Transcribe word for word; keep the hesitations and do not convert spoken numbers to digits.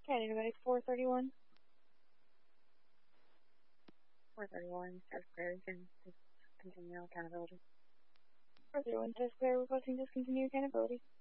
Okay, anybody four thirty-one? four thirty-one, South Clear, can continue accountability. four thirty-one, South Clear, requesting discontinue accountability.